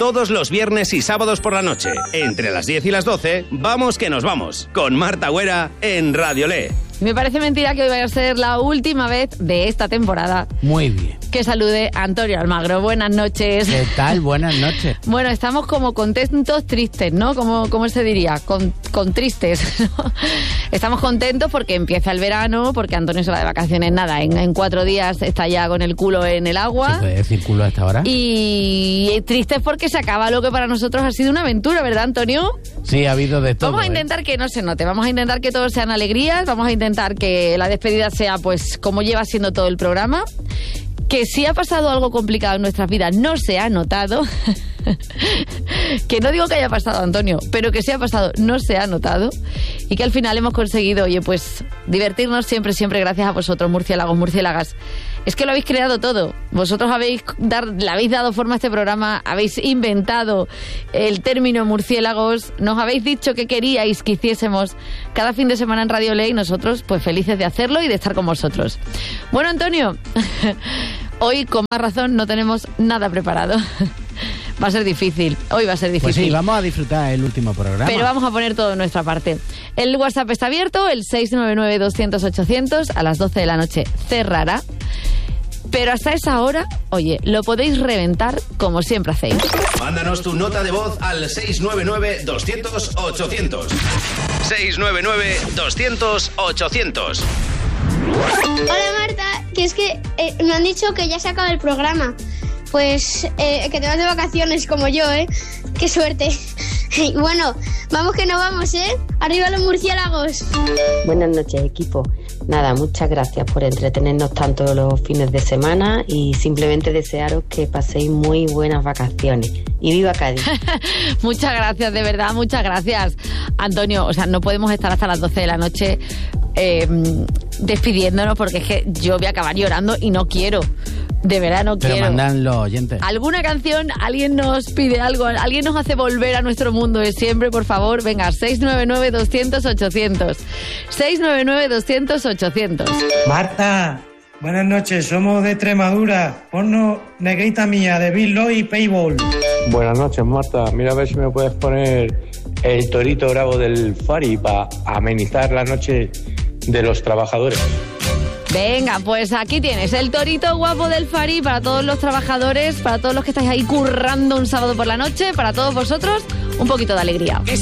Todos los viernes y sábados por la noche, entre las 10 y las 12, vamos que nos vamos, con Marta Güera en Radio Le. Me parece mentira que hoy vaya a ser la última vez de esta temporada. Muy bien. Que salude a Antonio Almagro. Buenas noches. ¿Qué tal? Buenas noches. Bueno, estamos como contentos, tristes, ¿no? ¿Cómo se diría? Con tristes, ¿no? Estamos contentos porque empieza el verano, porque Antonio se va de vacaciones, nada, en 4 días está ya con el culo en el agua. ¿Se puede decir culo hasta ahora? Y tristes porque se acaba lo que para nosotros ha sido una aventura, ¿verdad, Antonio? Sí, ha habido de todo. Vamos a intentar que no se note, vamos a intentar que todo sean alegrías, vamos a intentar que la despedida sea pues como lleva siendo todo el programa. Que si ha pasado algo complicado en nuestras vidas no se ha notado. Que no digo que haya pasado, Antonio, pero que si ha pasado no se ha notado. Y que al final hemos conseguido, oye, pues divertirnos siempre gracias a vosotros, murciélagos, murciélagas. Es que lo habéis creado todo. Vosotros le habéis dado forma a este programa, habéis inventado el término murciélagos, nos habéis dicho que queríais que hiciésemos cada fin de semana en Radio Ley y nosotros pues felices de hacerlo y de estar con vosotros. Bueno, Antonio, hoy con más razón no tenemos nada preparado. Va a ser difícil, hoy va a ser difícil. Pues sí, vamos a disfrutar el último programa. Pero vamos a poner todo de nuestra parte. El WhatsApp está abierto, el 699-200-800, a las 12 de la noche cerrará. Pero hasta esa hora, oye, lo podéis reventar como siempre hacéis. Mándanos tu nota de voz al 699-200-800. 699-200-800. Hola Marta, que es que me han dicho que ya se acaba el programa. Pues que te vas de vacaciones como yo, ¿eh? ¡Qué suerte! Bueno, vamos que no vamos, ¿eh? ¡Arriba los murciélagos! Buenas noches, equipo. Nada, muchas gracias por entretenernos tanto los fines de semana y simplemente desearos que paséis muy buenas vacaciones. ¡Y viva Cádiz! Muchas gracias, de verdad, muchas gracias. Antonio, o sea, no podemos estar hasta las 12 de la noche despidiéndonos porque es que yo voy a acabar llorando y no quiero. De verdad no quiero. Pero mandan los oyentes. ¿Alguna canción? ¿Alguien nos pide algo? ¿Alguien nos hace volver a nuestro mundo de siempre? Por favor, venga, 699-200-800. 699-200-800. Marta, buenas noches, somos de Extremadura. Ponnos Negrita Mía de Bill Lloyd y Payball. Buenas noches, Marta. Mira a ver si me puedes poner el torito bravo del Fari para amenizar la noche de los trabajadores. Venga, pues aquí tienes el torito guapo del Fari para todos los trabajadores, para todos los que estáis ahí currando un sábado por la noche, para todos vosotros, un poquito de alegría.